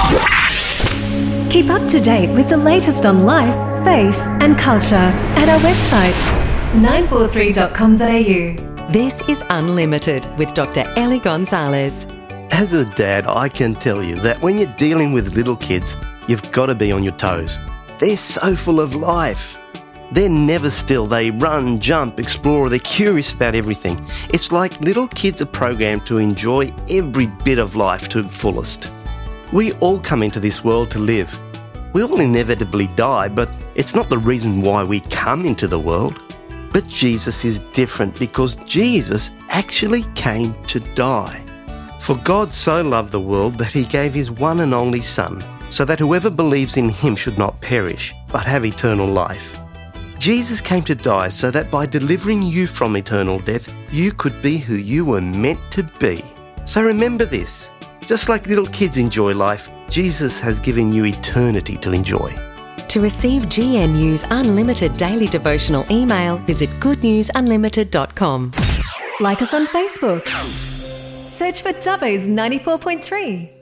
Keep up to date with the latest on life, faith and culture at our website 943.com.au. This is Unlimited with Dr. Ellie Gonzalez. As a dad, I can tell you that when you're dealing with little kids, you've got to be on your toes. They're so full of life. They're never still. They run, jump, explore. They're curious about everything. It's like little kids are programmed to enjoy every bit of life to the fullest. We all come into this world to live. We all inevitably die, but it's not the reason why we come into the world. But Jesus is different because Jesus actually came to die. For God so loved the world that he gave his one and only Son, so that whoever believes in him should not perish, but have eternal life. Jesus came to die so that by delivering you from eternal death, you could be who you were meant to be. So remember this. Just like little kids enjoy life, Jesus has given you eternity to enjoy. To receive GNU's Unlimited Daily Devotional email, visit goodnewsunlimited.com. Like us on Facebook. Search for Dubbo's 94.3.